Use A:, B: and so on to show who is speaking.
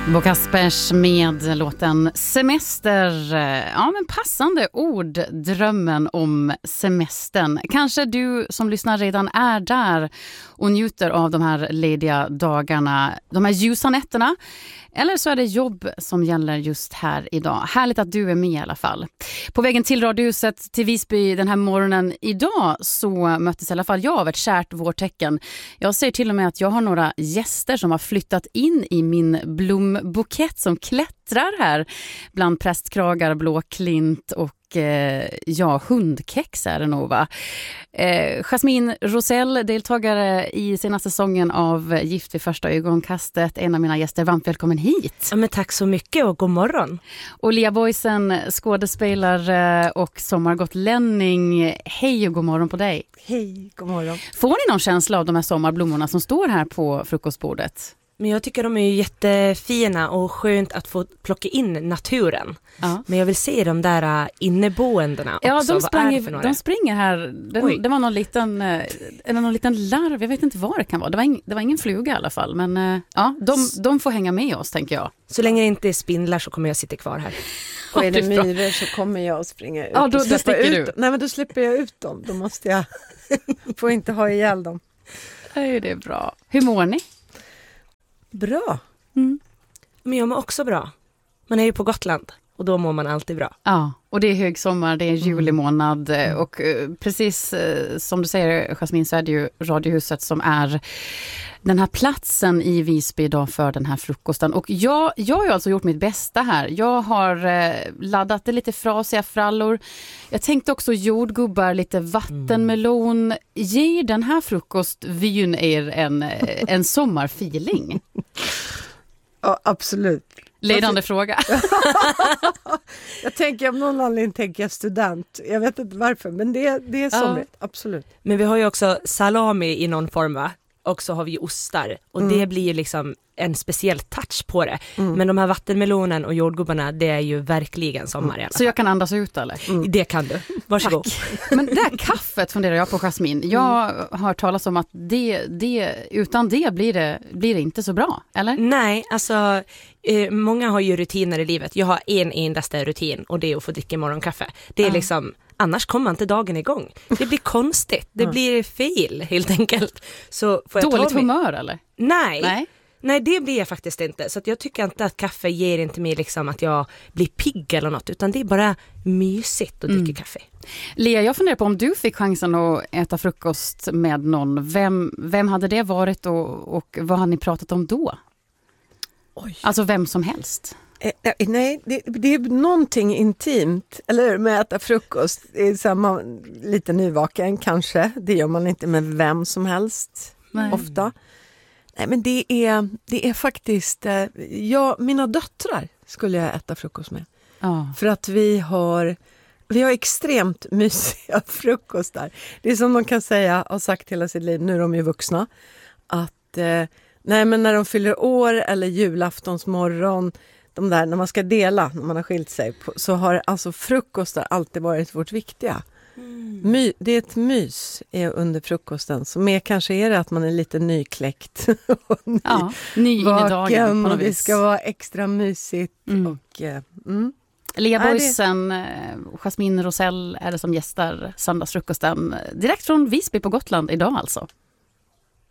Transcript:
A: Bo Kaspers med låten Semester. Ja, men passande ord, drömmen om semestern. Kanske du som lyssnar redan är där och njuter av de här lediga dagarna, de här ljusa nätterna. Eller så är det jobb som gäller just här idag. Härligt att du är med i alla fall. På vägen till Radiohuset till Visby den här morgonen idag så möttes i alla fall jag av ett kärt vårtecken. Jag ser till och med att jag har några gäster som har flyttat in i min blombukett som klättrar här bland prästkragar, blåklint och hundkex är det nog, va? Jasmine Rosell, deltagare i senaste säsongen av Gift vid första ögonkastet, en av mina gäster. Varmt välkommen hit.
B: Ja, men tack så mycket och god morgon.
A: Och Lea Boysen, skådespelare och sommargotlänning. Hej och god morgon på dig.
C: Hej, god morgon.
A: Får ni någon känsla av de här sommarblommorna som står här på frukostbordet?
B: Men jag tycker de är ju jättefina och skönt att få plocka in naturen. Ja. Men jag vill se de där inneboendena också.
A: Ja, de
B: de
A: springer här. Det var någon liten larv. Jag vet inte vad det kan vara. Det var ingen fluga i alla fall. Men ja, de får hänga med oss, tänker jag.
B: Så länge det inte är spindlar så kommer jag sitta kvar här.
C: Och är det myror så kommer jag att springa ut.
A: Ja, då sticker du.
C: Nej, men då släpper jag ut dem. Då måste jag får inte ha ihjäl dem.
A: Nej, det är bra. Hur mår ni?
C: Bra.
B: Men jag mår också bra. Man är ju på Gotland och då mår man alltid bra.
A: Ja, och det är högsommar, det är juli månad och precis som du säger, Jasmine, så är det ju Radiohuset som är den här platsen i Visby idag för den här frukosten. Och jag har ju alltså gjort mitt bästa här. Jag har laddat det lite frasiga frallor. Jag tänkte också jordgubbar, lite vattenmelon. Ger den här frukostvyn er en sommarfeeling?
C: Ja, absolut.
A: Ledande fråga.
C: Jag tänker, om någon anledning tänker jag student. Jag vet inte varför, men det är somrigt, absolut.
B: Men vi har ju också salami i någon form, va? Och så har vi ostar. Och det blir ju liksom en speciell touch på det. Men de här vattenmelonen och jordgubbarna, det är ju verkligen sommar i alla fall.
A: Så jag kan andas ut, eller?
B: Det kan du. Varsågod.
A: Tack. Men det här kaffet funderar jag på, Jasmine. Jag har talat om att utan det blir det inte så bra, eller?
B: Nej, alltså många har ju rutiner i livet. Jag har en endaste rutin och det är att få dricka morgonkaffe. Det är liksom, annars kommer inte dagen igång. Det blir konstigt. Det blir fel, helt enkelt. Så får jag
A: dåligt humör, eller?
B: Nej, det blir jag faktiskt inte. Så att jag tycker inte att kaffe ger inte mig liksom att jag blir pigg eller något. Utan det är bara mysigt att dricka kaffe.
A: Lea, jag funderar på om du fick chansen att äta frukost med någon. Vem hade det varit och vad har ni pratat om då?
C: Oj.
A: Alltså vem som helst.
C: Nej, det är någonting intimt, eller med att äta frukost. Det är samma, lite nyvaken kanske. Det gör man inte med vem som helst. Nej. Ofta. Nej, men det är faktiskt mina döttrar skulle jag äta frukost med. För att vi har extremt mysiga frukostar. Det är som de kan säga, har sagt hela sitt liv, nu är de ju vuxna, att nej, men när de fyller år eller julaftonsmorgon, de där när man ska dela, när man har skilt sig, så har alltså frukostar alltid varit vårt viktiga. Det är ett mys under frukosten. Så mer kanske är det att man är lite nykläckt och
A: ny vaken,
C: och det ska vara extra mysigt. Och,
A: Lea Boysen, Jasmine Rosell är det som gästar söndagsfrukosten direkt från Visby på Gotland idag alltså.